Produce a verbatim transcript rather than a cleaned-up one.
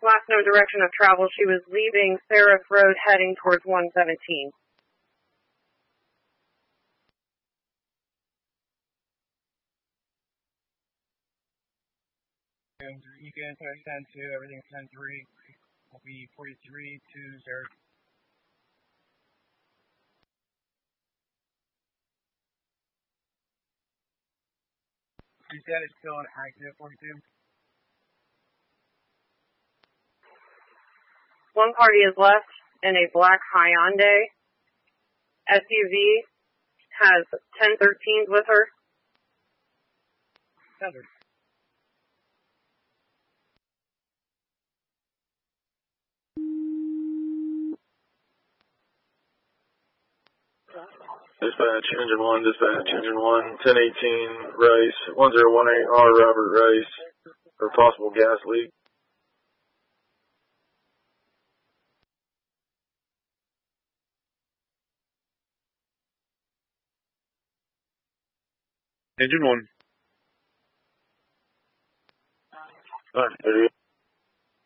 last known direction of travel, she was leaving Seraph Road heading towards one seventeen. You can ten two, everything's ten three, will be forty-three two zero. You said it's still an active forty-two? One party is left in a black Hyundai. S U V has ten thirteens with her. Covered. Dispatch, engine one, dispatch, engine one, ten eighteen, Rice, one zero one eight R, Robert Rice, for possible gas leak. Engine one. Alright, there you go.